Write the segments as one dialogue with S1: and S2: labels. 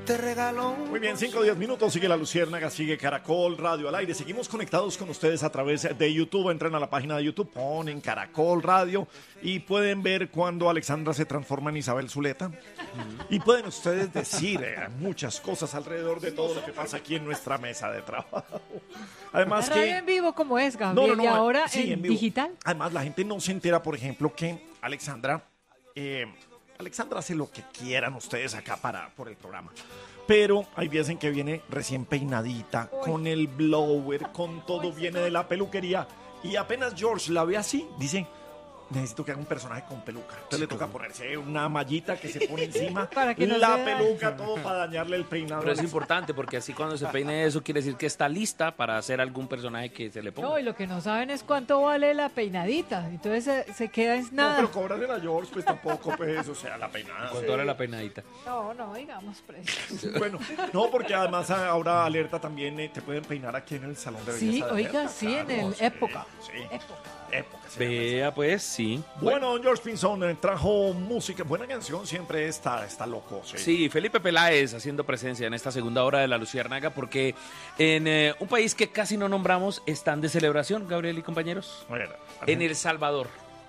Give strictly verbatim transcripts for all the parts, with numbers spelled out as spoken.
S1: te regaló.
S2: Muy bien, cinco o diez minutos, sigue La Luciérnaga, sigue Caracol Radio al aire. Seguimos conectados con ustedes a través de YouTube. Entren a la página de YouTube, ponen Caracol Radio y pueden ver cuando Alexandra se transforma en Isabel Zuleta. Y pueden ustedes decir eh, muchas cosas alrededor de todo lo que pasa aquí en nuestra mesa de trabajo. Además
S3: La
S2: que...
S3: radio en vivo como es, Gabriel,
S2: No, no, no,
S3: y ahora
S2: sí,
S3: en,
S2: en vivo.
S3: digital.
S2: Además, la gente no se entera, por ejemplo, que Alexandra... Eh, Alexandra hace lo que quieran ustedes acá para, por el programa. Pero hay días en que viene recién peinadita, Uy. con el blower, con todo, Uy, viene de la peluquería. Y apenas George la ve así, dice, necesito que haga un personaje con peluca. Entonces sí, le toca ponerse una mallita que se pone encima, para que no la peluca, todo para dañarle el peinado.
S4: Pero es importante porque así cuando se peine eso quiere decir que está lista para hacer algún personaje que se le ponga.
S3: No, y lo que no saben es cuánto vale la peinadita. Entonces se, se queda en nada.
S2: No, pero cobrarle a George pues tampoco, pues, o sea, la peinada.
S4: ¿Cuánto vale la peinadita?
S3: No, no, digamos precios.
S2: Bueno, no, porque además ahora Alerta también eh, te pueden peinar aquí en el salón de belleza.
S3: Sí,
S2: de
S3: oiga,
S2: Alerta,
S3: sí,
S2: claro,
S3: en el
S2: sí,
S3: época.
S2: Sí,
S3: época.
S2: época.
S4: Vea, pues, sí.
S2: Bueno, don George Pinzón eh, trajo música, buena canción, siempre está, está loco. Sí.
S4: sí, Felipe Peláez haciendo presencia en esta segunda hora de La Luciérnaga, porque en eh, un país que casi no nombramos están de celebración, Gabriel y compañeros.
S2: Bueno,
S4: en El Salvador.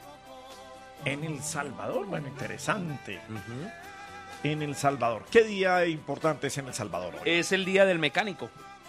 S2: En El Salvador, bueno, interesante. Uh-huh. En El Salvador. ¿Qué día importante es en El Salvador hoy?
S4: Es el Día del Mecánico.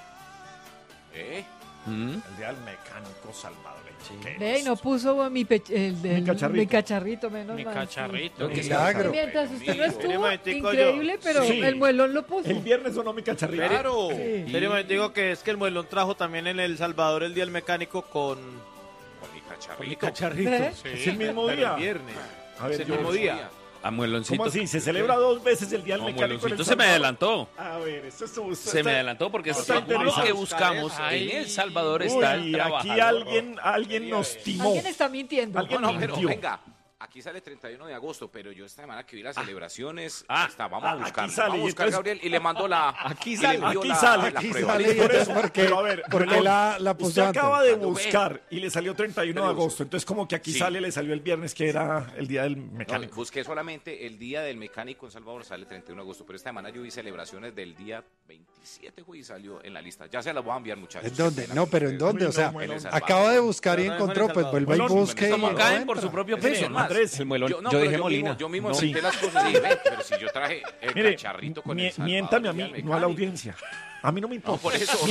S2: ¿Eh? ¿Mm? El Día del Mecánico salvadoreño. Sí.
S3: Ve, y no puso mi, pe- el, el,
S2: mi cacharrito.
S3: Mi cacharrito, menos
S5: Mi
S3: mal,
S5: cacharrito.
S3: Sí.
S5: Qué
S3: milagro. Mientras usted no estuvo, increíble, pero
S2: sí.
S3: el muelón lo puso.
S2: El viernes sonó mi cacharrito.
S5: Claro.
S3: Sí.
S5: Pero me digo que es que el muelón trajo también en El Salvador el Día del Mecánico con...
S1: Con mi cacharrito.
S5: Con mi cacharrito.
S3: ¿Eh?
S2: Sí. Es el mismo día.
S5: El viernes.
S2: A ver,
S5: es el mismo día.
S4: A Mueloncito.
S2: ¿Cómo así? Se celebra dos veces el Día del
S4: no,
S2: Mecánico.
S4: Mueloncito se me adelantó.
S2: A ver, esto estuvo.
S4: Se está, me adelantó porque según lo que buscamos
S5: Ay.
S4: en El Salvador
S2: Uy,
S4: está el trabajador.
S2: aquí alguien, alguien nos timó.
S3: Alguien está mintiendo.
S2: Alguien
S1: No, no, pero
S2: mintió.
S1: venga. Aquí sale treinta y uno de agosto, pero yo esta semana que vi las celebraciones,
S4: Ah,
S1: hasta vamos
S2: ah,
S1: a buscar,
S2: aquí sale,
S1: vamos a buscar
S2: entonces-
S1: Gabriel y le mando la,
S2: Aquí
S1: y
S2: sale,
S1: le envío
S2: aquí
S1: la-
S2: sale,
S1: la
S2: aquí
S1: prueba.
S2: sale. Por eso,
S6: porque,
S2: pero a ver,
S6: porque
S2: Pelón,
S6: la, la puso
S2: usted
S6: antes.
S2: acaba de
S1: Cuando
S2: buscar y le salió treinta y uno de agosto, entonces como que aquí
S1: Sí.
S2: sale, le salió el viernes que era el Día del
S1: No,
S2: Mecánico.
S1: busqué solamente el Día del Mecánico en Salvador, sale treinta y uno de agosto, pero esta semana yo vi celebraciones del día veintisiete, y salió en la lista. Ya se las voy a enviar, muchachos.
S6: ¿En dónde?
S1: Qué pena
S6: No,
S1: que
S6: pero ¿en
S1: ustedes-
S6: dónde? O
S2: Uy,
S6: sea,
S2: no, bueno,
S6: acaba de buscar y
S5: No, no, no,
S6: encontró,
S5: en
S6: pues
S5: El
S6: vuelva y
S2: Salvador.
S6: busque. y
S4: Como caen
S6: encuentra.
S4: por su propio
S2: Mire,
S4: peso.
S2: hermano. Andrés,
S4: el muelón.
S1: Yo, no,
S4: yo
S1: pero
S4: dije
S1: yo
S4: Molina.
S1: mismo, yo mismo
S4: No.
S1: inventé las cosas y dije, "Ve, pero si yo traje el
S2: Mire,
S1: cacharrito con
S2: mi-
S1: el Salvador,
S2: miéntame a
S1: el
S2: mí,
S1: Día del
S2: no a la
S1: Mecánico".
S2: audiencia. A mí no me importa.
S1: No, por eso.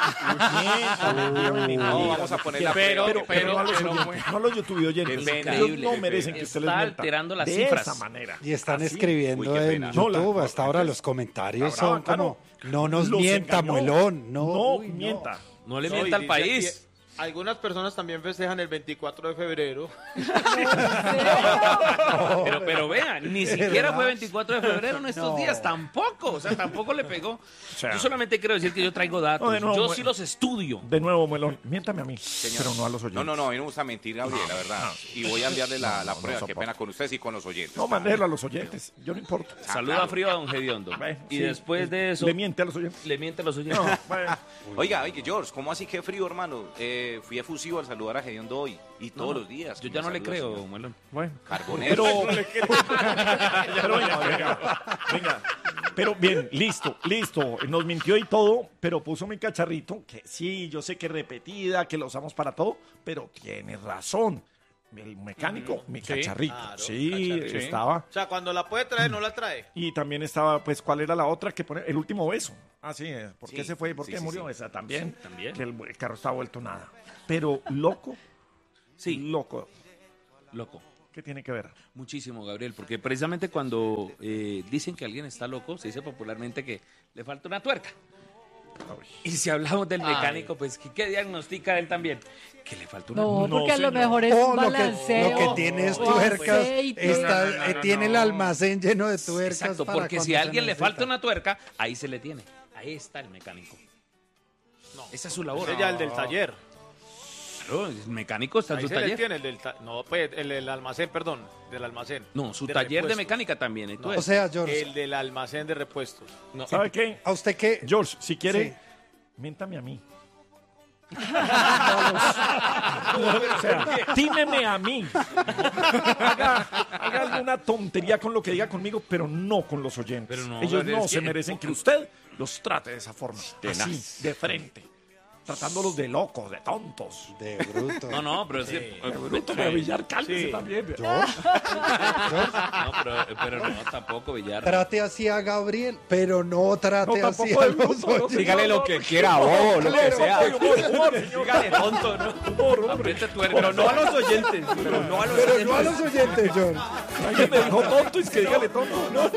S2: Miéntame.
S1: No, vamos a poner la
S4: Pero-
S1: prueba.
S2: Pero, pero no a los
S4: pero-
S2: oyentes, no a los YouTube oyentes.
S1: Qué
S2: Ellos
S1: increíble,
S2: no
S1: qué
S2: merecen
S1: pena.
S2: que usted les
S4: Está
S2: mienta.
S4: alterando las
S2: de
S4: cifras.
S2: esa manera.
S6: Y están
S2: Así.
S6: escribiendo
S1: Uy, qué
S6: en
S1: pena.
S2: No, la-
S6: YouTube, hasta ahora los comentarios
S2: Está brava,
S6: son como,
S2: claro.
S6: no nos
S2: Los
S6: mienta,
S2: engañó.
S6: muelón, no.
S2: No,
S6: Uy,
S2: mienta.
S4: No le
S5: No,
S4: mienta
S5: y
S4: al
S5: dice
S4: país.
S5: aquí, algunas personas también festejan el veinticuatro de febrero.
S4: Pero, pero vean, ni siquiera
S6: verdad?
S4: fue veinticuatro de febrero en estos
S6: No.
S4: días, tampoco, o sea, tampoco le pegó.
S2: O sea,
S4: Yo solamente quiero decir que yo traigo datos,
S2: No, de nuevo,
S4: yo
S2: bueno.
S4: sí los estudio.
S2: De nuevo, Melón, miéntame a mí,
S1: Señor.
S2: pero no a los oyentes.
S1: No, no, no, a mí no me gusta mentir, Gabriel, la verdad. Y voy a enviarle la, la
S2: no,
S1: prueba.
S2: no
S1: Qué
S2: soporto.
S1: pena con ustedes y con los oyentes.
S2: No, mandélo a los oyentes, yo no importa.
S1: Ah,
S4: Saluda
S1: claro.
S4: frío a don Gediondo.
S2: Bueno,
S4: Y
S2: sí.
S4: después de eso,
S2: Le miente a los oyentes.
S4: le miente a los oyentes.
S2: No, bueno.
S1: Oiga, oye, George, ¿cómo así que frío, hermano? Eh, fui efusivo al saludar a Gediondo hoy y todos los días.
S4: Yo
S1: Me
S4: ya no le
S1: saluda,
S4: creo,
S1: señor.
S4: Muelón.
S2: Bueno.
S1: Carbonero.
S2: Pero, pero venga, venga, venga. Pero bien, listo, listo. Nos mintió y todo, pero puso mi cacharrito, que sí, yo sé que repetida, que lo usamos para todo, pero tiene razón. El mecánico, mi
S5: Sí,
S2: cacharrito.
S5: claro,
S2: sí,
S5: cacharrito.
S2: estaba.
S5: O sea, cuando la puede traer, no la trae.
S2: Y también estaba, pues, ¿cuál era la otra que pone? El último beso. Ah, sí, eh, ¿por qué
S1: Sí,
S2: se fue? ¿Por
S1: sí,
S2: qué
S1: sí,
S2: murió
S1: sí.
S2: esa también?
S4: Sí, también.
S2: Que el, el carro estaba vuelto nada. Pero loco,
S4: Sí,
S2: loco.
S4: loco.
S2: ¿Qué tiene que ver?
S4: Muchísimo, Gabriel, porque precisamente cuando eh, dicen que alguien está loco, se dice popularmente que le falta una tuerca. Y si hablamos del mecánico, pues, ¿qué, qué diagnostica él también? Que le falta una
S3: No,
S2: No,
S3: porque a lo
S2: señor.
S3: mejor es
S6: O
S3: un
S6: lo que,
S3: balanceo.
S6: lo que tiene es
S3: o
S6: tuercas,
S3: aceite.
S6: está-
S4: No, no, no,
S6: eh,
S4: no,
S6: tiene el
S4: no.
S6: almacén lleno de tuercas.
S4: Exacto,
S6: para
S4: porque
S6: cuando
S4: si
S6: se
S4: a alguien le
S6: necesita.
S4: falta una tuerca, ahí se le tiene. Ahí está el mecánico. Esa es su labor.
S5: Ella, el del taller.
S4: Claro, el mecánico está en
S5: Ahí
S4: su
S5: se le
S4: taller.
S5: tiene el del ta- no, pues el del almacén, perdón, del almacén.
S4: No, su
S5: de
S4: taller de
S5: repuestos.
S4: mecánica también.
S5: No,
S6: O sea, George,
S5: El del almacén de repuestos.
S4: no,
S2: ¿Sabe qué?
S6: a usted que...
S2: George, si quiere,
S6: Sí.
S2: miéntame a mí. O sea, tímeme a mí. Haga, haga alguna tontería con lo que diga conmigo, pero no con los oyentes.
S4: Pero no,
S2: Ellos
S4: pero
S2: no
S4: es
S2: se
S4: que-
S2: merecen que usted los trate de esa forma. Así, de frente. Tratándolos de locos, de tontos.
S6: De bruto.
S4: No, no, pero es que...
S2: De bruto, de Villar, cálmese
S5: Sí.
S2: también.
S4: No, pero, pero no, tampoco, Villar.
S6: Trate así a Gabriel, pero no trate
S2: No,
S6: así
S2: tampoco
S6: a
S2: el
S6: los
S2: mundo, no,
S6: oyentes.
S7: Dígale lo que quiera, bobo, lo que sea.
S2: Humor, humor, humor, señor.
S7: Dígale tonto, ¿no?
S2: Humor, hombre.
S4: Apriete tuercas.
S7: Pero no a los oyentes, pero no a los
S6: Pero
S7: oyentes.
S6: no a los oyentes, John.
S2: Alguien me dijo tonto, es que dígale tonto. No,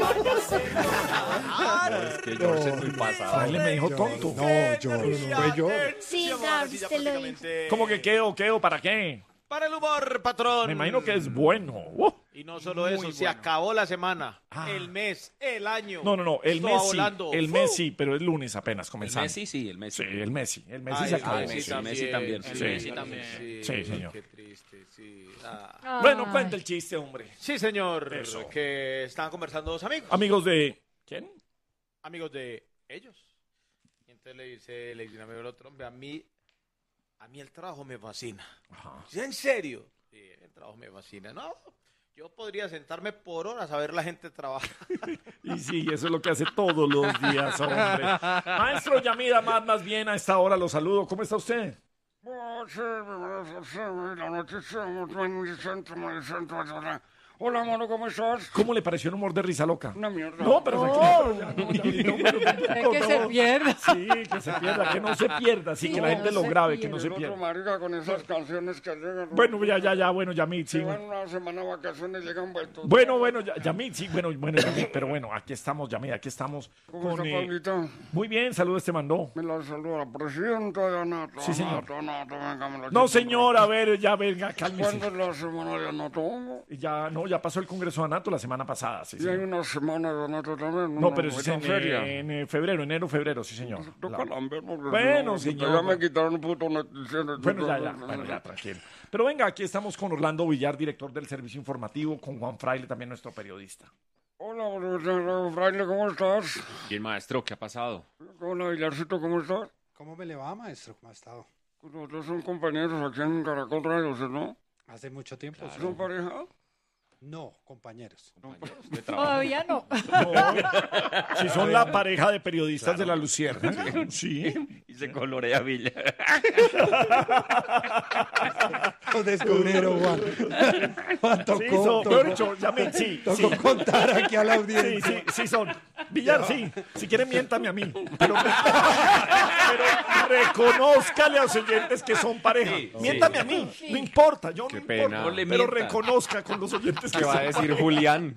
S7: Es que George es muy pasado.
S2: alguien me dijo tonto.
S6: No, John. Fue yo.
S8: Sí,
S5: Vamos
S8: Gabs,
S5: así ya
S8: te lo
S5: prácticamente
S2: ¿Cómo que qué o qué o para qué?
S5: Para el humor, patrón.
S2: Me imagino que es bueno. Uh.
S5: Y no solo eso, se acabó la semana, el mes, el año.
S2: No, no, no, el
S5: Esto va
S2: mes sí,
S5: volando.
S2: el
S5: ¡Fu!
S2: mes sí, pero es lunes apenas
S4: El
S2: comenzando.
S4: Messi, sí, el Messi.
S2: Sí, el Messi, el Messi
S5: Ay,
S2: se acabó.
S5: el
S4: sí,
S5: Messi
S4: el Messi también,
S5: el
S2: sí.
S5: Messi
S2: Sí.
S5: también, sí.
S2: Sí, señor.
S5: Qué triste, sí. Ah.
S3: Ay.
S2: Bueno, cuenta el chiste, hombre.
S5: Sí, señor.
S2: Eso.
S5: Que estaban conversando dos amigos.
S2: Amigos de... ¿Quién?
S5: amigos de ellos. Y entonces le dice, le dice un amigo al otro, hombre, a mí, a mí el trabajo me fascina.
S2: Ajá.
S5: ¿Sí, en serio? Sí, el trabajo me fascina. No, yo podría sentarme por horas a ver la gente trabajar.
S2: Y sí, eso es lo que hace todos los días, hombre. Maestro Yamida, más, más bien a esta hora lo saludo. ¿Cómo está usted?
S9: Hola, mano, ¿cómo estás?
S2: ¿Cómo le pareció el humor de Risa Loca?
S9: Una mierda.
S2: No, pero
S3: Oh.
S2: ya, no, ya, no, pero tampoco,
S3: Es que se
S2: no.
S3: pierda.
S2: Sí, que se pierda, que no se pierda, sí, que la gente lo grabe, que no se
S9: El otro
S2: pierda.
S9: marica con esas canciones que llegan.
S2: Bueno, ya, ya, ya, bueno, Yamid, sí.
S9: Se van una semana de vacaciones y llegan vueltos.
S2: Bueno, bueno, ya- Yamid, sí, bueno, bueno, Yamid, pero bueno, aquí estamos, Yamid, aquí estamos
S9: ¿Cómo
S2: con...
S9: está,
S2: eh,
S9: Pablito?
S2: muy bien, saludos, te mandó.
S9: Me la saluda la presidenta de Anato.
S2: Sí, señor.
S9: Anato, Anato, venga, me la
S2: No,
S9: quito.
S2: señor, a ver, ya venga, cálmese.
S9: ¿Cuándo es la semana de Anato?
S2: Y ya, no, ya pasó el Congreso de Anato la semana pasada, sí,
S9: Y hay
S2: señor.
S9: una semana de Anato también.
S2: No,
S9: una
S2: pero eso es en,
S9: feria.
S2: en, eh, febrero, enero, febrero, sí, señor.
S9: Toca
S2: La-
S9: lamber, porque
S2: Bueno,
S9: si no,
S2: señor.
S9: Ya me quitaron un puto noticiero.
S2: Bueno, ya, ya, bueno, ya, tranquilo. Pero venga, aquí estamos con Orlando Villar, director del Servicio Informativo, con Juan Fraile, también nuestro periodista.
S9: Hola, profesor Fraile, ¿cómo estás?
S7: Bien, maestro, ¿qué ha pasado?
S9: Hola, Villarcito, ¿cómo estás?
S6: ¿Cómo me le va, maestro? ¿Cómo ha estado?
S9: Nosotros son compañeros aquí en Caracol Radio, ¿sí, ¿no?
S6: Hace mucho tiempo. sí.
S9: ¿Son pareja?
S6: No, compañeros.
S7: De trabajo.
S3: Todavía no.
S2: No, si son la pareja de periodistas de la Lucierna. Sí.
S4: Y se colorea Villa.
S6: Lo descubrieron, Juan. Juan tocó,
S2: Sí, son,
S6: tocó,
S2: mejor dicho, Yamid, sí, sí.
S6: tocó contar aquí a la
S2: Sí,
S6: audiencia.
S2: sí, sí son. Villar, sí. Si quiere, miéntame a mí. Pero, pero reconózcale a los oyentes que son pareja. Miéntame a mí. No importa, yo no
S7: Qué
S2: importa.
S7: pena. No
S4: le
S2: Pero
S4: mienta.
S2: reconozca con los oyentes que
S7: ¿Qué va
S2: son
S7: a decir
S2: pareja.
S7: Julián?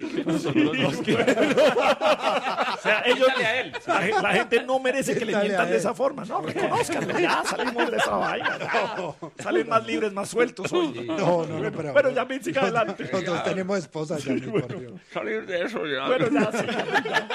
S2: O sea, ellos, la, la gente no merece que le
S6: Dale a
S2: mientan de
S6: él.
S2: esa forma. No, reconózcanlo. Ya salimos de esa vaina. ya. Salen más libres, más sueltos hoy.
S6: No, no, no, pero.
S2: Pero Yamid, siga adelante.
S6: Nosotros tenemos esposa, ya, por Dios.
S9: Salir de eso ya.
S2: Bueno, ya, sí. ya.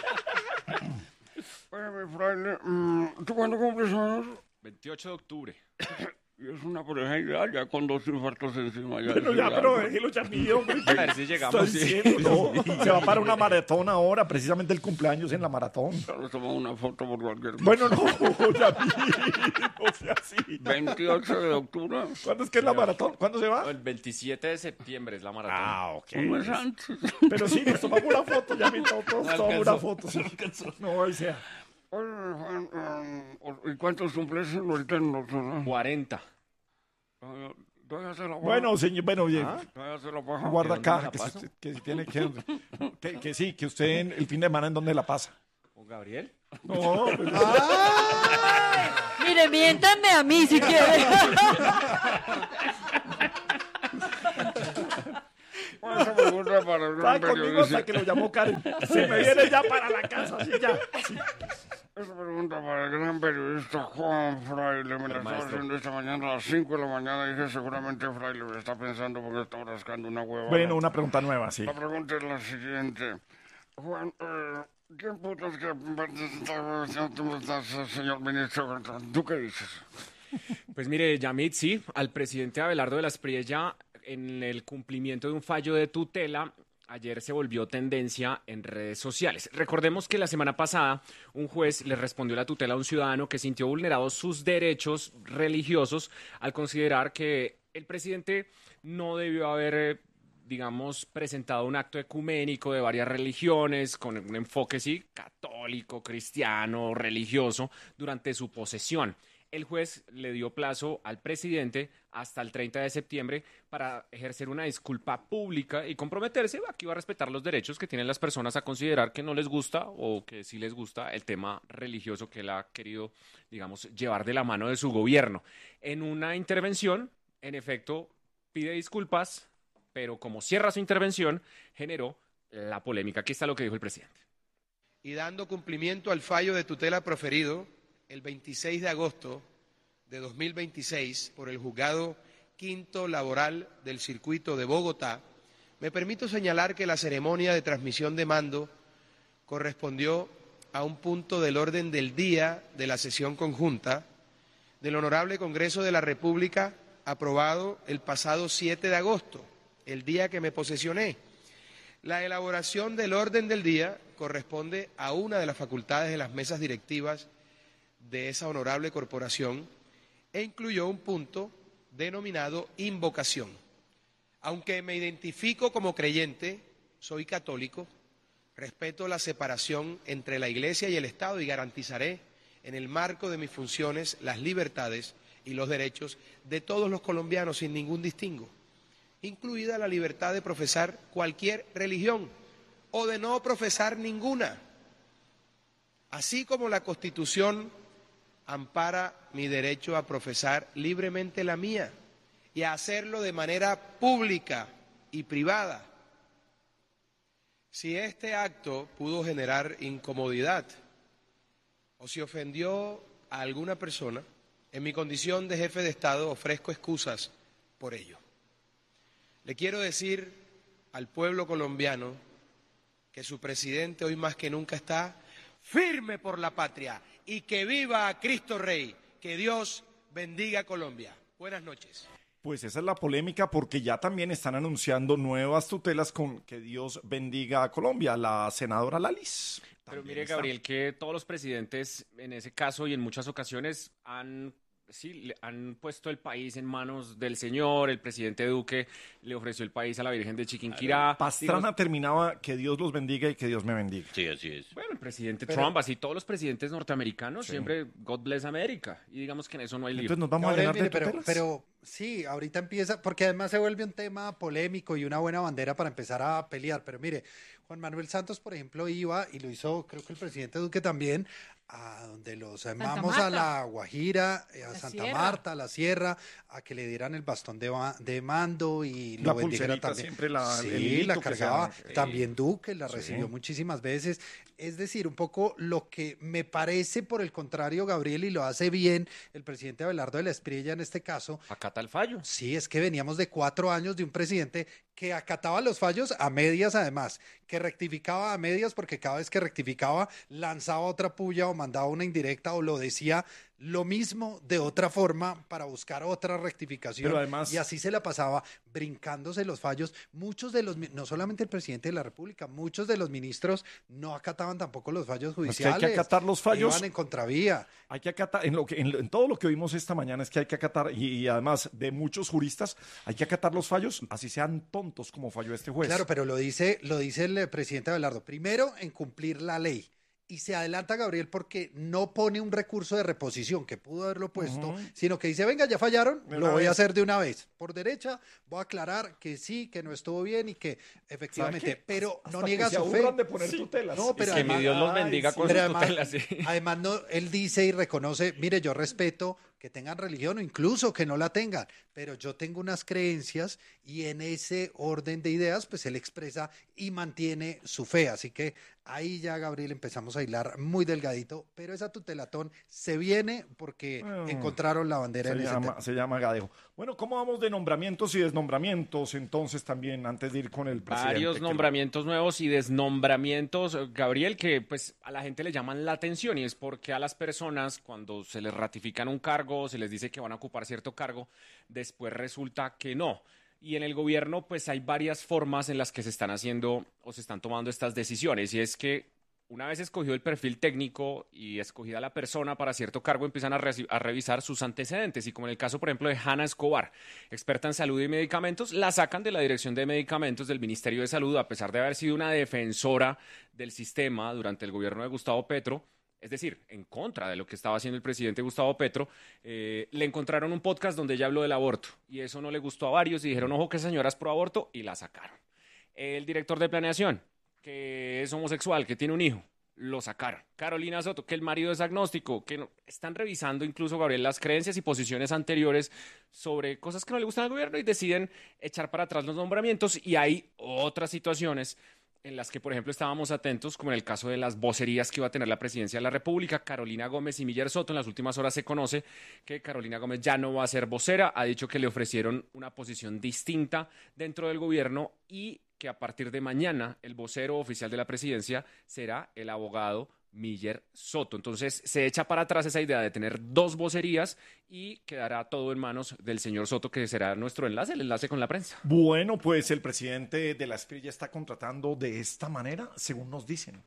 S9: Oye, mi Fraile, mm, ¿tú cuándo cumples años?
S7: veintiocho de octubre.
S9: Y es una pareja ideal, ya con dos infartos encima. Ya
S2: Pero
S9: es
S2: ya,
S9: ideal.
S2: pero déjelo, Yamid, hombre.
S7: A ver si llegamos.
S2: Estoy
S7: sí.
S2: diciendo, no, se va para una maratón ahora, precisamente el cumpleaños en la maratón.
S9: Nos tomamos una foto por cualquier cosa.
S2: Bueno, no, Yamid, no sea así.
S9: veintiocho de octubre,
S2: ¿Cuándo es que es la maratón? ¿Cuándo se va?
S7: El veintisiete de septiembre es la maratón.
S2: Ah, ok.
S9: un mes antes.
S2: Pero sí, nos tomamos una foto, Yamid, todos todos
S7: No
S2: tomamos una
S7: alcanzó.
S2: foto. Sí. No, o sea.
S9: Oye, Juan, um, ¿y cuántos cumples ahorita en los... uh,
S7: cuarenta.
S9: Todavía se la paja?
S2: Bueno, señor, bueno, oye,
S9: Todavía se la paja.
S2: guarda
S7: ¿de dónde
S2: acá,
S7: la
S2: que,
S7: paso?
S2: si- que si tiene que, que, que sí, que usted en el fin de semana en dónde la pasa.
S7: ¿Con Gabriel?
S2: No, pues,
S3: Mire, miéntanme a mí si quiere.
S9: Bueno, esa pregunta para un
S2: estaba conmigo
S9: periodista.
S2: hasta que lo llamó Karen. Se me viene ya para la casa, sí, ya. Sí.
S9: Esa pregunta para el gran periodista Juan Fraile. Me la estaba haciendo esta mañana a las cinco de la mañana. Dije, seguramente Fraile me está pensando porque está rascando una hueva.
S2: Bueno, una pregunta nueva, sí.
S9: La pregunta es la siguiente. Juan, eh, ¿quién putas que... señor ministro? ¿Tú qué dices?
S7: Pues mire, Yamid, sí, al presidente Abelardo de la Espriella, en el cumplimiento de un fallo de tutela, ayer se volvió tendencia en redes sociales. Recordemos que la semana pasada un juez le respondió la tutela a un ciudadano que sintió vulnerados sus derechos religiosos al considerar que el presidente no debió haber, eh, digamos, presentado un acto ecuménico de varias religiones con un enfoque, sí, católico, cristiano, religioso, durante su posesión. El juez le dio plazo al presidente hasta el treinta de septiembre para ejercer una disculpa pública y comprometerse a que iba a respetar los derechos que tienen las personas a considerar que no les gusta o que sí les gusta el tema religioso que él ha querido, digamos, llevar de la mano de su gobierno. En una intervención, en efecto, pide disculpas, pero como cierra su intervención, generó la polémica. Aquí está lo que dijo el presidente.
S8: Y dando cumplimiento al fallo de tutela proferido el veintiséis de agosto de dos mil veintiséis por el Juzgado Quinto Laboral del Circuito de Bogotá, me permito señalar que la ceremonia de transmisión de mando correspondió a un punto del orden del día de la sesión conjunta del Honorable Congreso de la República aprobado el pasado siete de agosto, el día que me posesioné. La elaboración del orden del día corresponde a una de las facultades de las mesas directivas de esa honorable corporación e incluyó un punto denominado invocación. Aunque me identifico como creyente, soy católico, respeto la separación entre la Iglesia y el Estado y garantizaré en el marco de mis funciones las libertades y los derechos de todos los colombianos sin ningún distingo, incluida la libertad de profesar cualquier religión o de no profesar ninguna, así como la Constitución ampara mi derecho a profesar libremente la mía y a hacerlo de manera pública y privada. Si este acto pudo generar incomodidad o si ofendió a alguna persona, en mi condición de jefe de Estado ofrezco excusas por ello. Le quiero decir al pueblo colombiano que su presidente hoy más que nunca está firme por la patria y que viva Cristo Rey. Que Dios bendiga a Colombia. Buenas noches.
S2: Pues esa es la polémica porque ya también están anunciando nuevas tutelas con que Dios bendiga a Colombia, la senadora Lalis.
S7: Pero mire, Gabriel, que todos los presidentes en ese caso y en muchas ocasiones han... Sí, le han puesto el país en manos del Señor. El presidente Duque le ofreció el país a la Virgen de Chiquinquirá.
S2: Pastrana
S7: Digo,
S2: terminaba que Dios los bendiga y que Dios me bendiga.
S1: Sí, así es.
S7: bueno, el presidente
S6: Pero-
S7: Trump, así todos los presidentes norteamericanos,
S2: Sí.
S7: siempre God bless America. Y digamos que en eso no hay lío.
S2: Entonces nos vamos
S6: Gabriel,
S2: a llenar
S6: mire,
S2: de
S6: pero,
S2: tutelas.
S6: pero sí, ahorita empieza, porque además se vuelve un tema polémico y una buena bandera para empezar a pelear. Pero mire, Juan Manuel Santos, por ejemplo, iba, y lo hizo, creo que el presidente Duque también, a donde los llamamos a
S3: Marta.
S6: la Guajira, eh, a
S3: La
S6: Santa
S3: Sierra.
S6: Marta, a la Sierra, a que le dieran el bastón de, ba- de mando y
S2: La
S6: lo bendijera
S2: pulserita
S6: también.
S2: siempre, la- el
S6: sí,
S2: hilito
S6: la
S2: que se
S6: cargaba.
S2: llama.
S6: También Duque la
S2: Sí.
S6: recibió muchísimas veces. Es decir, un poco lo que me parece, por el contrario, Gabriel, y lo hace bien el presidente Abelardo de la Espriella en este caso.
S7: Acata el fallo.
S6: Sí, es que veníamos de cuatro años de un presidente que acataba los fallos a medias además, que rectificaba a medias porque cada vez que rectificaba lanzaba otra puya o mandaba una indirecta o lo decía lo mismo de otra forma para buscar otra rectificación.
S2: Pero además-
S6: y así se la pasaba brincándose los fallos. Muchos de los, mi- no solamente el presidente de la República, muchos de los ministros no acataban tampoco los fallos
S2: Es que hay
S6: judiciales.
S2: que acatar los fallos.
S6: Iban en contravía.
S2: Hay que acatar, en, lo que, en, lo- en todo lo que vimos esta mañana es que hay que acatar, y, y además de muchos juristas, hay que acatar los fallos, así sean tontos como falló este juez.
S6: Claro, pero lo dice, lo dice el eh, presidente Abelardo. Primero, en cumplir la ley. Y se adelanta Gabriel porque no pone un recurso de reposición, que pudo haberlo puesto,
S2: Ujú.
S6: sino que dice, venga, ya fallaron,
S2: De
S6: lo
S2: una
S6: voy a
S2: vez.
S6: hacer de una vez. Por derecha, voy a aclarar que sí, que no estuvo bien y que efectivamente,
S2: ¿Sabe qué?
S6: pero
S2: Hasta
S6: no
S2: que
S6: niega
S2: se
S6: su fe.
S2: aburran de poner tutelas.
S6: No, pero
S7: que
S6: además-
S7: mi Dios los
S2: Ay,
S7: bendiga
S2: sí.
S7: con
S6: Pero
S7: sus
S6: además,
S7: tutelas. sí.
S6: además no, él dice y reconoce, mire, yo respeto que tengan religión o incluso que no la tengan, pero yo tengo unas creencias y en ese orden de ideas, pues él expresa y mantiene su fe. Así que ahí ya, Gabriel, empezamos a hilar muy delgadito, pero esa tutelatón se viene porque
S2: Mm.
S6: encontraron la bandera
S2: Se
S6: en ese
S2: llama,
S6: tema.
S2: se llama Gadejo. Bueno, ¿cómo vamos de nombramientos y desnombramientos entonces también antes de ir con el presidente?
S7: Varios
S2: que lo-
S7: nombramientos nuevos y desnombramientos, eh, Gabriel, que pues a la gente le llaman la atención y es porque a las personas cuando se les ratifican un cargo, se les dice que van a ocupar cierto cargo, después resulta que no. Y en el gobierno, pues hay varias formas en las que se están haciendo o se están tomando estas decisiones. Y es que una vez escogido el perfil técnico y escogida la persona para cierto cargo, empiezan a, re- a revisar sus antecedentes. Y como en el caso, por ejemplo, de Hanna Escobar, experta en salud y medicamentos, la sacan de la Dirección de Medicamentos del Ministerio de Salud, a pesar de haber sido una defensora del sistema durante el gobierno de Gustavo Petro. Es decir, en contra de lo que estaba haciendo el presidente Gustavo Petro, eh, le encontraron un podcast donde ella habló del aborto. Y eso no le gustó a varios y dijeron, ojo, que esa señora es pro aborto, y la sacaron. El director de planeación, que es homosexual, que tiene un hijo, lo sacaron. Carolina Soto, que el marido es agnóstico, que no, están revisando incluso, Gabriel, las creencias y posiciones anteriores sobre cosas que no le gustan al gobierno y deciden echar para atrás los nombramientos. Y hay otras situaciones en las que, por ejemplo, estábamos atentos, como en el caso de las vocerías que iba a tener la presidencia de la República, Carolina Gómez y Miller Soto. En las últimas horas se conoce que Carolina Gómez ya no va a ser vocera, ha dicho que le ofrecieron una posición distinta dentro del gobierno y que a partir de mañana el vocero oficial de la presidencia será el abogado Miller Soto. Entonces se echa para atrás esa idea de tener dos vocerías y quedará todo en manos del señor Soto, que será nuestro enlace, el enlace con la prensa.
S2: Bueno, pues el presidente de la S P R I ya está contratando de esta manera, según nos dicen.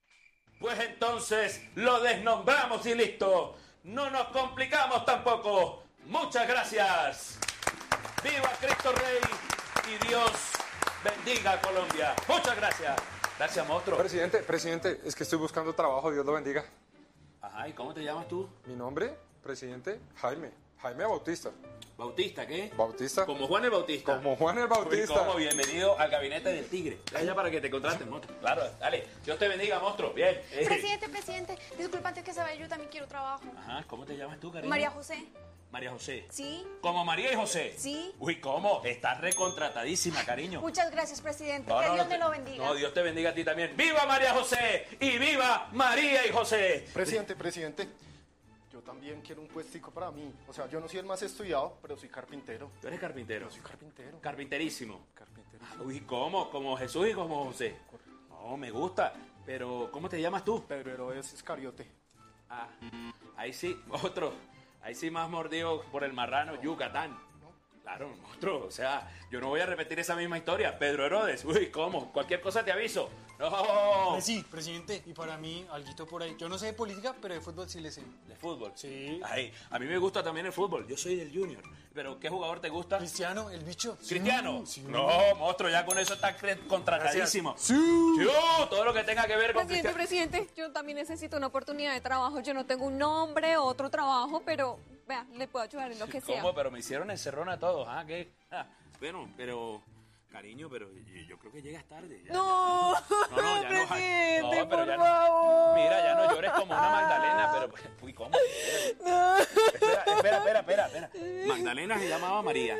S4: Pues entonces lo desnombramos y listo. No nos complicamos tampoco. Muchas gracias. ¡Viva Cristo Rey! Y Dios bendiga a Colombia. Muchas gracias. Gracias, monstruo.
S10: Presidente, presidente, es que estoy buscando trabajo, Dios lo bendiga.
S4: Ajá, ¿y cómo te llamas tú?
S10: Mi nombre, presidente, Jaime. Jaime Bautista.
S4: ¿Bautista qué?
S10: Bautista.
S4: Como Juan el Bautista.
S10: Como Juan el Bautista.
S4: Como bienvenido al gabinete del tigre. Allá para que te contraten, monstruo. Claro, dale. Dios te bendiga, monstruo. Bien. Eh.
S11: Presidente, presidente, disculpa antes que se vaya, yo también quiero trabajo.
S4: Ajá, ¿cómo te llamas tú, cariño?
S11: María José.
S4: María José.
S11: Sí.
S4: ¿Como María y José?
S11: Sí.
S4: Uy, ¿cómo? Estás recontratadísima, cariño.
S11: Muchas gracias, presidente.
S4: No,
S11: que
S4: no,
S11: Dios
S4: no
S11: me
S4: te-
S11: lo bendiga.
S4: No, Dios te bendiga a ti también. ¡Viva María José! ¡Y viva María y José!
S12: Presidente, presidente, yo también quiero un puestico para mí. O sea, yo no soy el más estudiado, pero soy carpintero.
S4: ¿Tú eres carpintero?
S12: Yo soy carpintero.
S4: Carpinterísimo.
S12: Carpintero.
S4: Ah, uy, ¿cómo? ¿Como Jesús y como José? No, me gusta. Pero, ¿cómo te llamas tú?
S12: Pedro Herodes Iscariote.
S4: Ah, ahí sí, otro. Ahí sí más mordido por el marrano, Yucatán. Claro, monstruo. O sea, yo no voy a repetir esa misma historia. Pedro Herodes, uy, ¿cómo? Cualquier cosa te aviso. No.
S13: Pues sí, presidente, y para mí, alguito por ahí. Yo no sé de política, pero de fútbol sí le sé.
S4: ¿De fútbol?
S13: Sí.
S4: Ay, a mí me gusta también el fútbol. Yo soy del Junior. ¿Pero qué jugador te gusta?
S13: Cristiano, el bicho.
S4: ¿Cristiano?
S13: Sí.
S4: No, monstruo, ya con eso está cre- contratadísimo.
S13: Sí.
S4: Yo, todo lo que tenga que ver con
S11: Presidente,
S4: Cristiano.
S11: presidente, yo también necesito una oportunidad de trabajo. Yo no tengo un nombre, otro trabajo, pero vea, le puedo ayudar en lo que sea.
S4: ¿Cómo? Pero me hicieron encerrona a todos. ¿Ah? ¿Qué? Ah, bueno, pero... Cariño, pero yo, yo creo que llegas tarde. Ya,
S11: No,
S4: no, no, ya no,
S11: presidente,
S4: no, pero
S11: por
S4: ya no.
S11: favor.
S4: Mira, ya no llores como una Magdalena, pero... Uy, ¿cómo?
S11: No.
S4: Espera, espera, espera, espera, espera. Magdalena se llamaba María.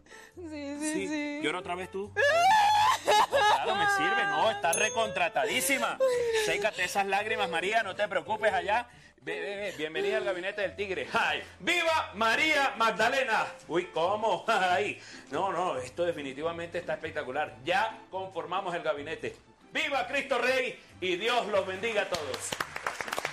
S11: Sí, sí, sí.
S4: ¿Llora otra vez tú? Claro, me sirve. No, estás recontratadísima. Sécate esas lágrimas, María, no te preocupes allá. Ve, ve, ve. Bienvenida al gabinete del tigre. ¡Ay! ¡Viva María Magdalena! Uy, ¿cómo? ¡Ay! No, no, esto definitivamente está espectacular. Ya conformamos el gabinete. ¡Viva Cristo Rey! Y Dios los bendiga a todos.